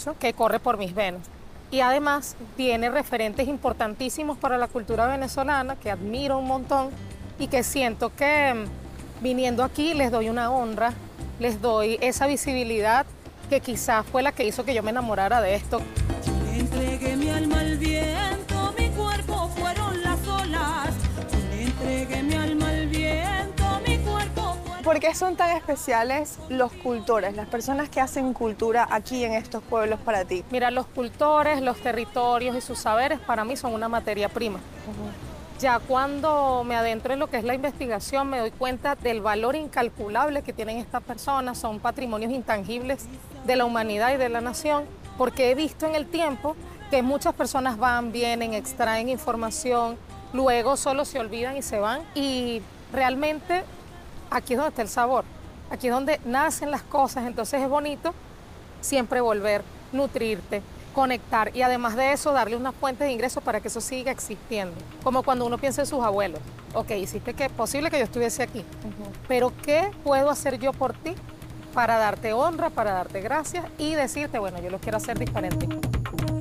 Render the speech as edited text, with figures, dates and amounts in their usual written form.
mucho, que corre por mis venas. Y además tiene referentes importantísimos para la cultura venezolana, que admiro un montón y que siento que viniendo aquí les doy una honra, les doy esa visibilidad que quizás fue la que hizo que yo me enamorara de esto. Le entregué mi alma al viento, mi cuerpo fueron las olas. Le entregué mi alma al viento, mi cuerpo fueron... ¿Por qué son tan especiales los cultores, las personas que hacen cultura aquí en estos pueblos para ti? Mira, los cultores, los territorios y sus saberes para mí son una materia prima. Ya cuando me adentro en lo que es la investigación me doy cuenta del valor incalculable que tienen estas personas, son patrimonios intangibles de la humanidad y de la nación, porque he visto en el tiempo que muchas personas van, vienen, extraen información, luego solo se olvidan y se van, y realmente aquí es donde está el sabor, aquí es donde nacen las cosas, entonces es bonito siempre volver, nutrirte, conectar y además de eso darle una fuente de ingresos para que eso siga existiendo. Como cuando uno piensa en sus abuelos. Ok, hiciste que posible que yo estuviese aquí, pero ¿qué puedo hacer yo por ti para darte honra, para darte gracias y decirte, bueno, yo lo quiero hacer diferente?